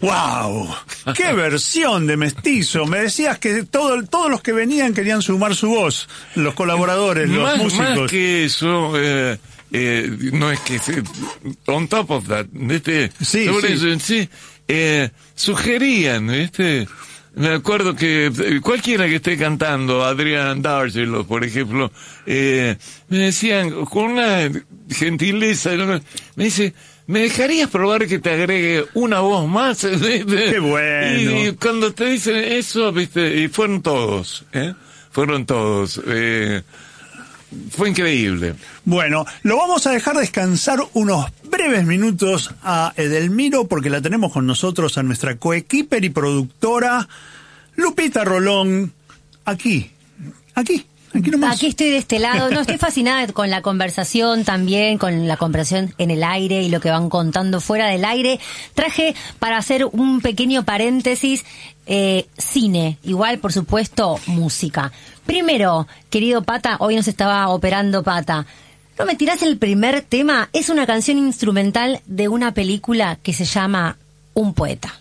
¡Wow! ¡Qué versión de Mestizo! Me decías que todos los que venían querían sumar su voz, los colaboradores, los músicos. Más que eso, no es que on top of that, ¿viste? Sí, sobre sí. eso en sí, sugerían, ¿viste? Me acuerdo que cualquiera que esté cantando, Adrián D'Argelo, por ejemplo, me decían con una gentileza, ¿no? Me dice, ¿me dejarías probar que te agregue una voz más? ¡Qué bueno! Y cuando te dicen eso, ¿viste? Y fueron todos, fueron todos. Fue increíble. Bueno, lo vamos a dejar descansar unos breves minutos a Edelmiro porque la tenemos con nosotros a nuestra coequiper y productora Lupita Rolón. Aquí nomás. Aquí estoy de este lado. No, estoy fascinada con la conversación también, con la conversación en el aire y lo que van contando fuera del aire. Traje para hacer un pequeño paréntesis, cine, igual por supuesto música. Primero, querido Pata, hoy nos estaba operando Pata. ¿No me tirás el primer tema? Es una canción instrumental de una película que se llama Un poeta.